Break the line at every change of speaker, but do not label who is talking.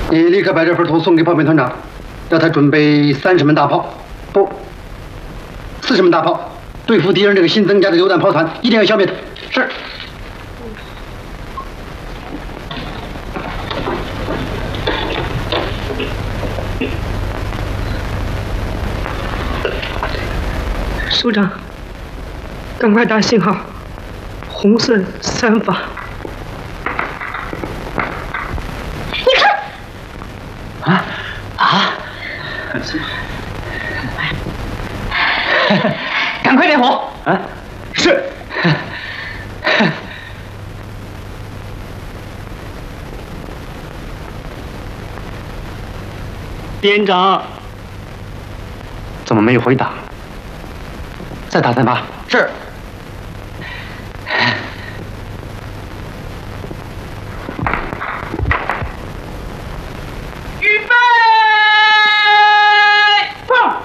你立刻把这份图送给炮兵团长，要他准备30门大炮，不，40门大炮，对付敌人这个新增加的榴弹炮团，一定要消灭它。是。
首长，赶快打信号，红色3发。
你看，赶快点火！
啊，是。
连长，
怎么没有回答？再打3发。
是。